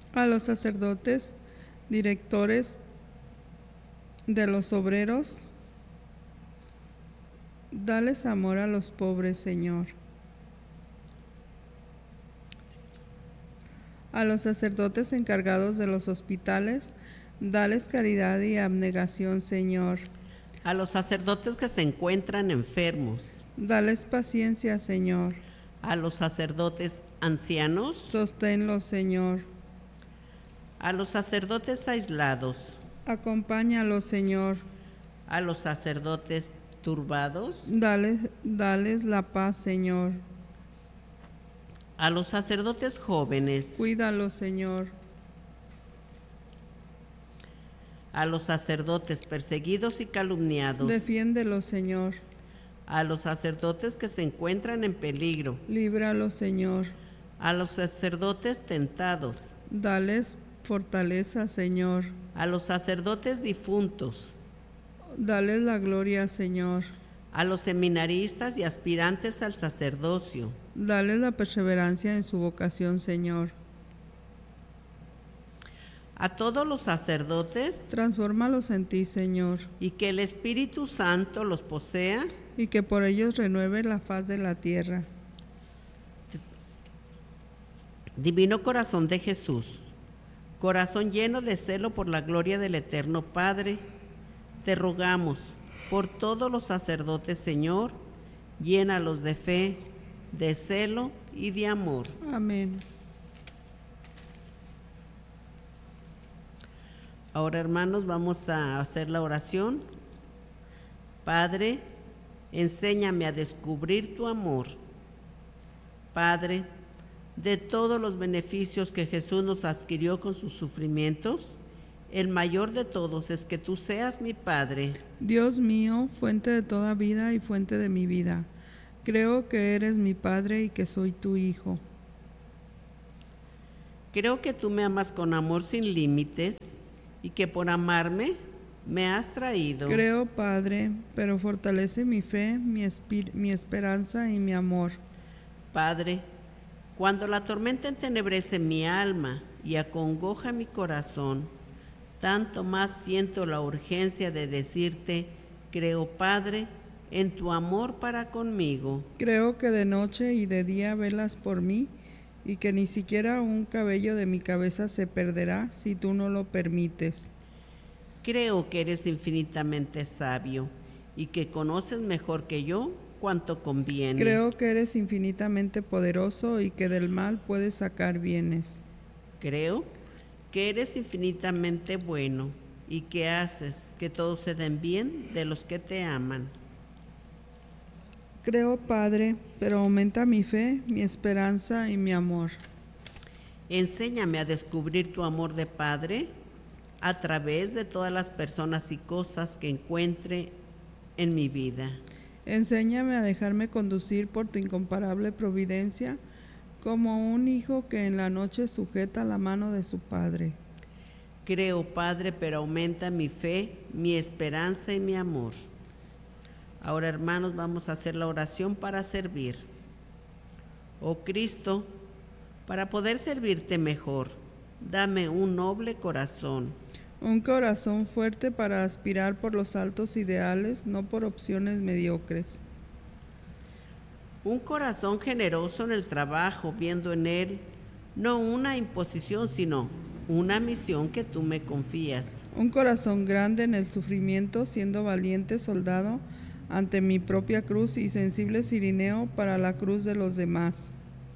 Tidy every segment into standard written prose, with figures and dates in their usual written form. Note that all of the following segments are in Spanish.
a los sacerdotes, directores de los obreros, dales amor a los pobres, Señor. A los sacerdotes encargados de los hospitales, dales caridad y abnegación, Señor. A los sacerdotes que se encuentran enfermos, Dales paciencia, Señor. a los sacerdotes ancianos, Sosténlos, Señor. a los sacerdotes aislados, Acompáñalos, Señor. a los sacerdotes turbados, Dales la paz, Señor. a los sacerdotes jóvenes, Cuídalos, Señor. a los sacerdotes perseguidos y calumniados, Defiéndelos, Señor. a los sacerdotes que se encuentran en peligro, Líbralos, Señor. a los sacerdotes tentados, Dales fortaleza, Señor. a los sacerdotes difuntos, Dales la gloria, Señor. a los seminaristas y aspirantes al sacerdocio, Dales la perseverancia en su vocación, Señor. a todos los sacerdotes, Transfórmalos en ti, Señor, y que el Espíritu Santo los posea, y que por ellos renueve la faz de la tierra. Divino Corazón de Jesús, corazón lleno de celo por la gloria del Eterno Padre, te rogamos por todos los sacerdotes, Señor, llénalos de fe, de celo y de amor. Amén. Ahora, hermanos, vamos a hacer la oración. Padre, enséñame a descubrir tu amor. Padre, de todos los beneficios que Jesús nos adquirió con sus sufrimientos, el mayor de todos es que tú seas mi Padre. Dios mío, fuente de toda vida y fuente de mi vida, creo que eres mi Padre y que soy tu Hijo. Creo que tú me amas con amor sin límites y que por amarme me has traído. Creo, Padre, pero fortalece mi fe, mi esperanza y mi amor. Padre, cuando la tormenta entenebrece mi alma y acongoja mi corazón, tanto más siento la urgencia de decirte, creo, Padre, en tu amor para conmigo. Creo que de noche y de día velas por mí y que ni siquiera un cabello de mi cabeza se perderá si tú no lo permites. Creo que eres infinitamente sabio y que conoces mejor que yo cuanto conviene. Creo que eres infinitamente poderoso y que del mal puedes sacar bienes. Creo que eres infinitamente bueno y que haces que todos se den bien de los que te aman. Creo, Padre, pero aumenta mi fe, mi esperanza y mi amor. Enséñame a descubrir tu amor de Padre a través de todas las personas y cosas que encuentre en mi vida. Enséñame a dejarme conducir por tu incomparable providencia, como un hijo que en la noche sujeta la mano de su padre. Creo, Padre, pero aumenta mi fe, mi esperanza y mi amor. Ahora, hermanos, vamos a hacer la oración para servir. Oh Cristo, para poder servirte mejor, dame un noble corazón. Un corazón fuerte para aspirar por los altos ideales, no por opciones mediocres. Un corazón generoso en el trabajo, viendo en él no una imposición, sino una misión que tú me confías. Un corazón grande en el sufrimiento, siendo valiente soldado ante mi propia cruz y sensible cirineo para la cruz de los demás.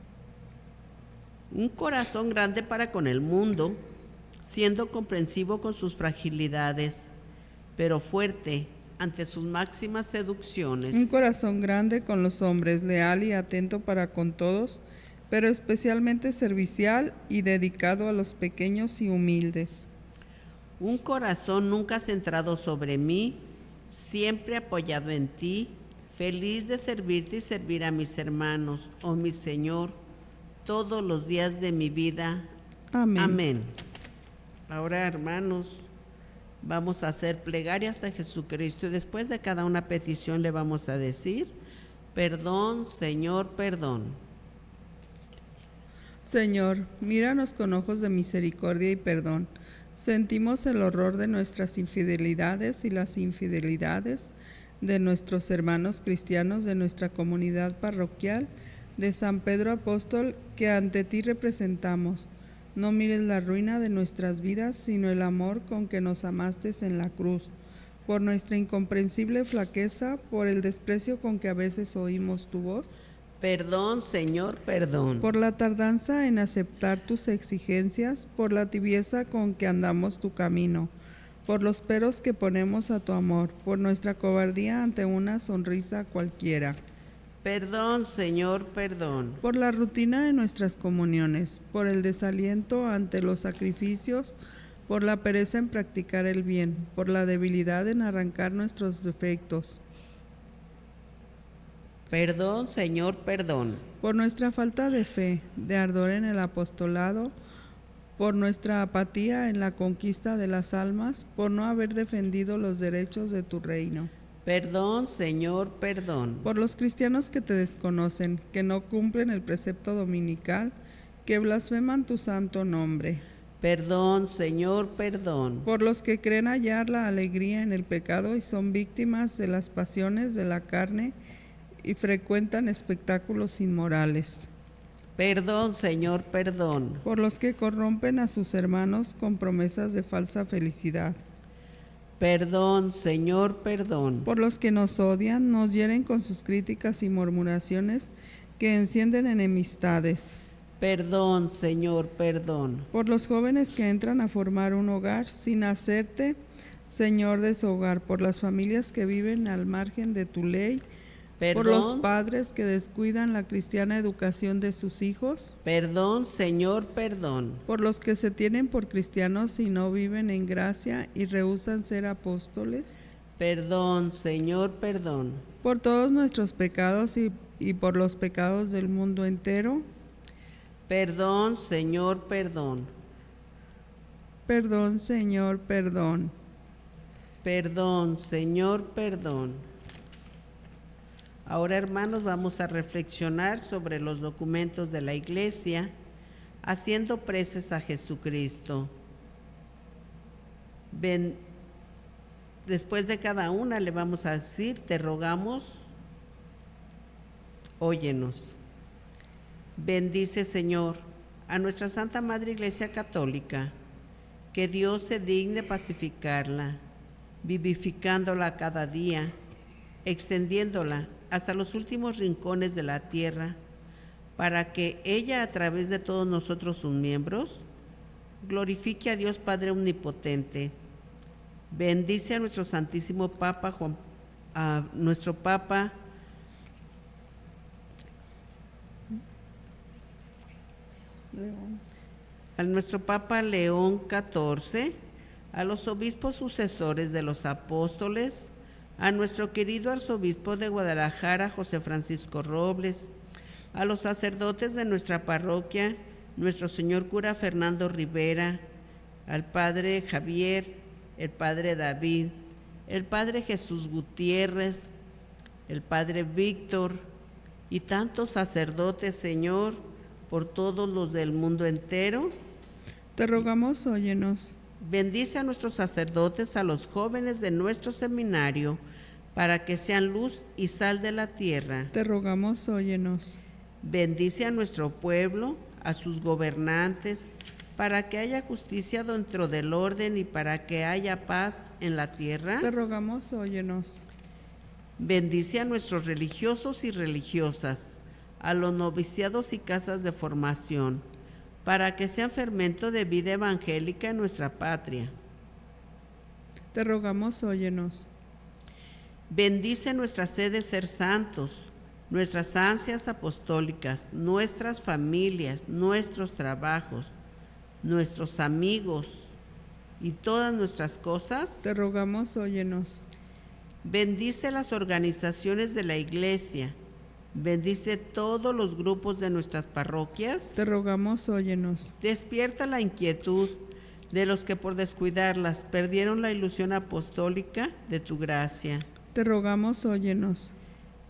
Un corazón grande para con el mundo, siendo comprensivo con sus fragilidades, pero fuerte ante sus máximas seducciones. Un corazón grande con los hombres, leal y atento para con todos, pero especialmente servicial y dedicado a los pequeños y humildes. Un corazón nunca centrado sobre mí, siempre apoyado en ti, feliz de servirte y servir a mis hermanos, oh mi Señor, todos los días de mi vida. Amén. Amén. Ahora, hermanos, vamos a hacer plegarias a Jesucristo y después de cada una petición le vamos a decir, perdón, Señor, perdón. Señor, míranos con ojos de misericordia y perdón. Sentimos el horror de nuestras infidelidades y las infidelidades de nuestros hermanos cristianos de nuestra comunidad parroquial de San Pedro Apóstol que ante ti representamos. No mires la ruina de nuestras vidas, sino el amor con que nos amaste en la cruz, por nuestra incomprensible flaqueza, por el desprecio con que a veces oímos tu voz. Perdón, Señor, perdón. Por la tardanza en aceptar tus exigencias, por la tibieza con que andamos tu camino, por los peros que ponemos a tu amor, por nuestra cobardía ante una sonrisa cualquiera. Perdón, Señor, perdón. Por la rutina de nuestras comuniones, por el desaliento ante los sacrificios, por la pereza en practicar el bien, por la debilidad en arrancar nuestros defectos. Perdón, Señor, perdón. Por nuestra falta de fe, de ardor en el apostolado, por nuestra apatía en la conquista de las almas, por no haber defendido los derechos de tu reino. Perdón, Señor, perdón. Por los cristianos que te desconocen, que no cumplen el precepto dominical, que blasfeman tu santo nombre. Perdón, Señor, perdón. Por los que creen hallar la alegría en el pecado y son víctimas de las pasiones de la carne y frecuentan espectáculos inmorales. Perdón, Señor, perdón. Por los que corrompen a sus hermanos con promesas de falsa felicidad. Perdón, Señor, perdón. Por los que nos odian, nos hieren con sus críticas y murmuraciones que encienden enemistades. Perdón, Señor, perdón. Por los jóvenes que entran a formar un hogar sin hacerte, Señor de su hogar. Por las familias que viven al margen de tu ley. Perdón. Por los padres que descuidan la cristiana educación de sus hijos. Perdón, Señor, perdón. Por los que se tienen por cristianos y no viven en gracia y rehúsan ser apóstoles. Perdón, Señor, perdón. Por todos nuestros pecados y por los pecados del mundo entero. Perdón, Señor, perdón. Perdón, Señor, perdón. Perdón, Señor, perdón. Ahora, hermanos, vamos a reflexionar sobre los documentos de la Iglesia, haciendo preces a Jesucristo. Después de cada una le vamos a decir, te rogamos, óyenos. Bendice, Señor, a nuestra Santa Madre Iglesia Católica, que Dios se digne pacificarla, vivificándola cada día, extendiéndola hasta los últimos rincones de la tierra, para que ella, a través de todos nosotros sus miembros, glorifique a Dios Padre Omnipotente. Bendice a nuestro Santísimo Papa, a nuestro Papa León XIV, a los obispos sucesores de los apóstoles, a nuestro querido arzobispo de Guadalajara, José Francisco Robles, a los sacerdotes de nuestra parroquia, nuestro señor cura Fernando Rivera, al padre Javier, el padre David, el padre Jesús Gutiérrez, el padre Víctor y tantos sacerdotes, Señor, por todos los del mundo entero. Te rogamos, óyenos. Bendice a nuestros sacerdotes, a los jóvenes de nuestro seminario, para que sean luz y sal de la tierra. Te rogamos, óyenos. Bendice a nuestro pueblo, a sus gobernantes, para que haya justicia dentro del orden y para que haya paz en la tierra. Te rogamos, óyenos. Bendice a nuestros religiosos y religiosas, a los noviciados y casas de formación, para que sean fermento de vida evangélica en nuestra patria. Te rogamos, óyenos. Bendice nuestra sed de ser santos, nuestras ansias apostólicas, nuestras familias, nuestros trabajos, nuestros amigos y todas nuestras cosas. Te rogamos, óyenos. Bendice las organizaciones de la Iglesia. Bendice todos los grupos de nuestras parroquias. Te rogamos, óyenos. Despierta la inquietud de los que por descuidarlas perdieron la ilusión apostólica de tu gracia. Te rogamos, óyenos.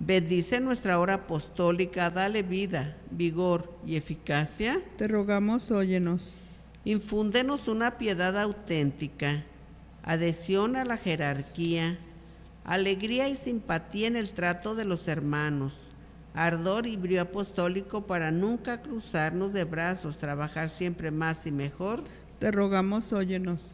Bendice nuestra hora apostólica, dale vida, vigor y eficacia. Te rogamos, óyenos. Infúndenos una piedad auténtica, adhesión a la jerarquía, alegría y simpatía en el trato de los hermanos, ardor y brío apostólico para nunca cruzarnos de brazos, trabajar siempre más y mejor. Te rogamos, óyenos.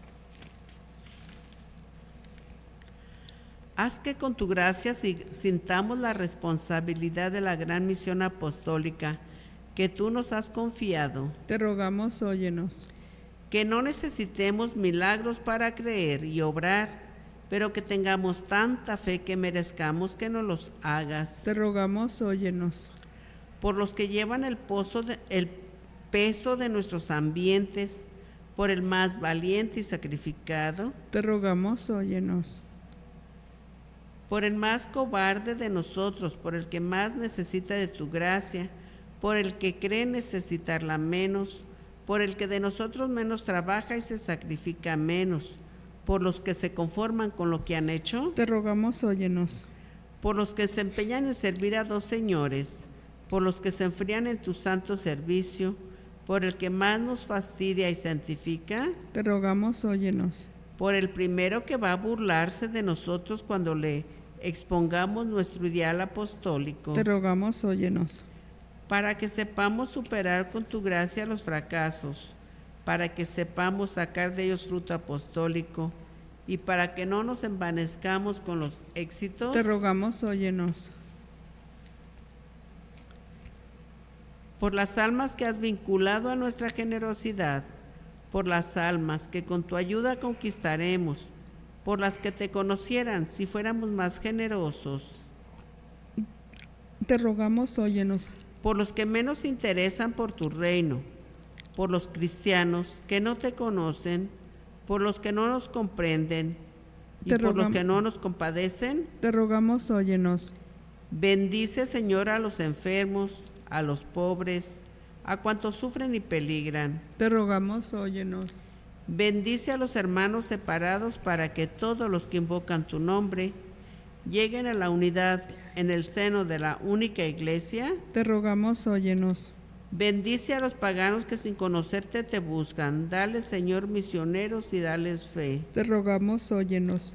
Haz que con tu gracia sintamos la responsabilidad de la gran misión apostólica que tú nos has confiado. Te rogamos, óyenos. Que no necesitemos milagros para creer y obrar, pero que tengamos tanta fe que merezcamos que nos los hagas. Te rogamos, óyenos. Por los que llevan el peso de nuestros ambientes, por el más valiente y sacrificado. Te rogamos, óyenos. Por el más cobarde de nosotros, por el que más necesita de tu gracia, por el que cree necesitarla menos, por el que de nosotros menos trabaja y se sacrifica menos, por los que se conforman con lo que han hecho. Te rogamos, óyenos. Por los que se empeñan en servir a dos señores, por los que se enfrían en tu santo servicio, por el que más nos fastidia y santifica. Te rogamos, óyenos. Por el primero que va a burlarse de nosotros cuando le expongamos nuestro ideal apostólico. Te rogamos, óyenos. Para que sepamos superar con tu gracia los fracasos, para que sepamos sacar de ellos fruto apostólico y para que no nos envanezcamos con los éxitos. Te rogamos, óyenos. Por las almas que has vinculado a nuestra generosidad, por las almas que con tu ayuda conquistaremos, por las que te conocieran si fuéramos más generosos. Te rogamos, óyenos. Por los que menos se interesan por tu reino, por los cristianos que no te conocen, por los que no nos comprenden y por los que no nos compadecen. Te rogamos, óyenos. Bendice, Señor, a los enfermos, a los pobres, a cuantos sufren y peligran. Te rogamos, óyenos. Bendice a los hermanos separados para que todos los que invocan tu nombre lleguen a la unidad en el seno de la única iglesia. Te rogamos, óyenos. Bendice a los paganos que sin conocerte te buscan. Dale, Señor, misioneros y dales fe. Te rogamos, óyenos.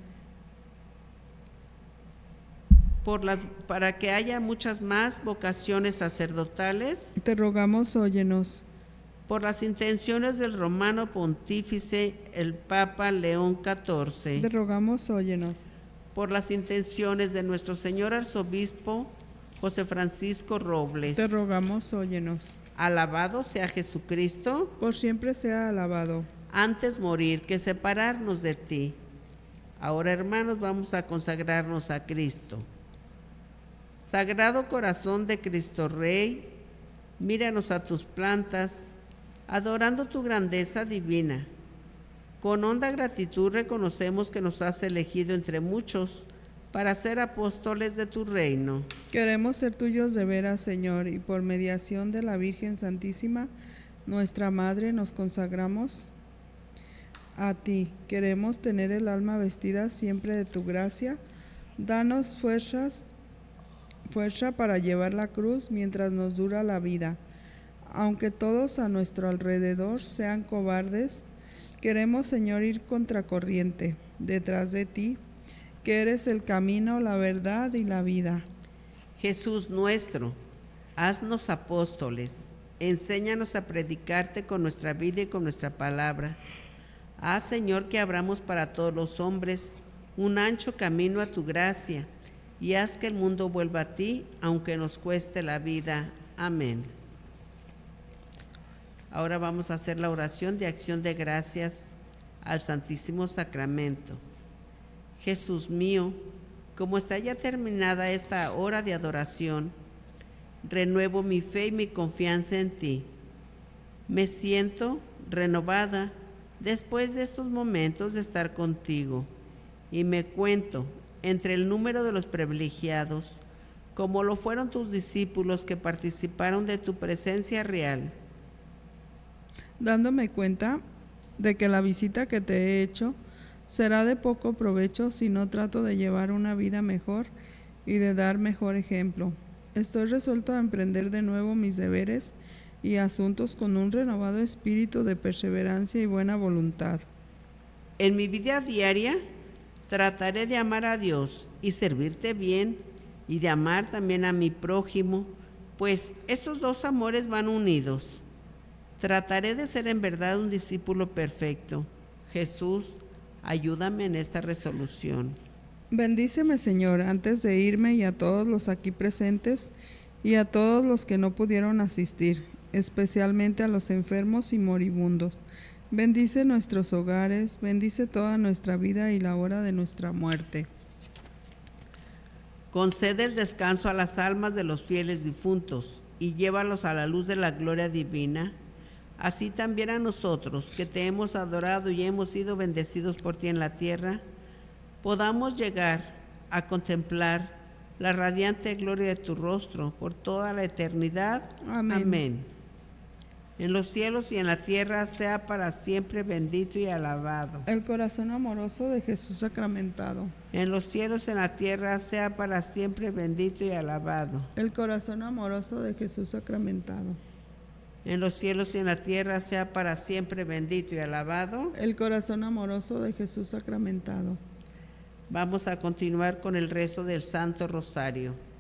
Para que haya muchas más vocaciones sacerdotales. Te rogamos, óyenos. Por las intenciones del romano pontífice, el Papa León XIV. Te rogamos, óyenos. Por las intenciones de nuestro señor arzobispo José Francisco Robles. Te rogamos, óyenos. Alabado sea Jesucristo. Por siempre sea alabado. Antes morir que separarnos de ti. Ahora, hermanos, vamos a consagrarnos a Cristo. Sagrado corazón de Cristo Rey, míranos a tus plantas, adorando tu grandeza divina. Con honda gratitud reconocemos que nos has elegido entre muchos para ser apóstoles de tu reino. Queremos ser tuyos de veras, Señor, y por mediación de la Virgen Santísima, nuestra Madre, nos consagramos a ti. Queremos tener el alma vestida siempre de tu gracia. Danos fuerza para llevar la cruz mientras nos dura la vida. Aunque todos a nuestro alrededor sean cobardes, queremos, Señor, ir contracorriente detrás de ti, que eres el camino, la verdad y la vida. Jesús nuestro, haznos apóstoles, enséñanos a predicarte con nuestra vida y con nuestra palabra. Haz, Señor, que abramos para todos los hombres un ancho camino a tu gracia y haz que el mundo vuelva a ti, aunque nos cueste la vida. Amén. Ahora vamos a hacer la oración de acción de gracias al Santísimo Sacramento. Jesús mío, como está ya terminada esta hora de adoración, renuevo mi fe y mi confianza en ti. Me siento renovada después de estos momentos de estar contigo y me cuento entre el número de los privilegiados, como lo fueron tus discípulos que participaron de tu presencia real. Dándome cuenta de que la visita que te he hecho será de poco provecho si no trato de llevar una vida mejor y de dar mejor ejemplo. Estoy resuelto a emprender de nuevo mis deberes y asuntos con un renovado espíritu de perseverancia y buena voluntad. En mi vida diaria trataré de amar a Dios y servirte bien y de amar también a mi prójimo, pues estos dos amores van unidos. Trataré de ser en verdad un discípulo perfecto. Jesús, ayúdame en esta resolución. Bendíceme, Señor, antes de irme, y a todos los aquí presentes y a todos los que no pudieron asistir, especialmente a los enfermos y moribundos. Bendice nuestros hogares, bendice toda nuestra vida y la hora de nuestra muerte. Concede el descanso a las almas de los fieles difuntos y llévalos a la luz de la gloria divina. Así también a nosotros, que te hemos adorado y hemos sido bendecidos por ti en la tierra, podamos llegar a contemplar la radiante gloria de tu rostro por toda la eternidad. Amén. Amén. En los cielos y en la tierra sea para siempre bendito y alabado. El corazón amoroso de Jesús sacramentado. En los cielos y en la tierra sea para siempre bendito y alabado. El corazón amoroso de Jesús sacramentado. En los cielos y en la tierra sea para siempre bendito y alabado. El corazón amoroso de Jesús sacramentado. Vamos a continuar con el rezo del Santo Rosario.